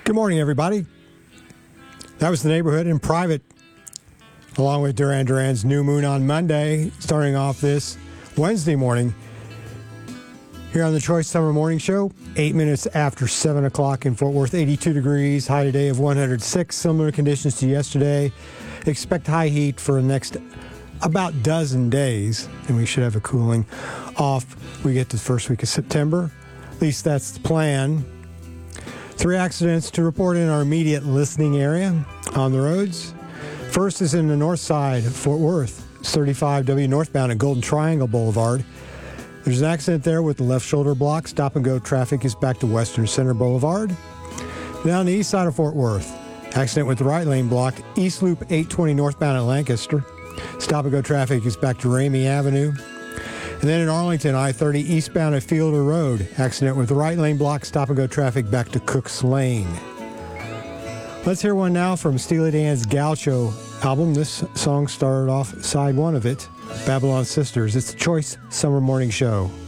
Good morning, everybody. That was The Neighborhood in Private, along with Duran Duran's New Moon on Monday, starting off this Wednesday morning here on the Choice Summer Morning Show. 8 minutes after 7 o'clock in Fort Worth, 82 degrees, high today of 106, similar conditions to yesterday. Expect high heat for the next about dozen days, and we should have a cooling off. We get to the first week of September. At least that's the plan. 3 accidents to report in our immediate listening area on the roads. First is in the north side of Fort Worth. It's 35W northbound at Golden Triangle Boulevard. There's an accident there with the left shoulder block. Stop and go traffic is back to Western Center Boulevard. Now on the east side of Fort Worth, accident with the right lane blocked. East Loop 820 northbound at Lancaster. Stop and go traffic is back to Ramey Avenue. And then in Arlington, I-30 eastbound at Fielder Road. Accident with the right lane block. Stop and go traffic back to Cooks Lane. Let's hear one now from Steely Dan's Gaucho album. This song started off side one of it, Babylon Sisters. It's the Choice Summer Morning Show.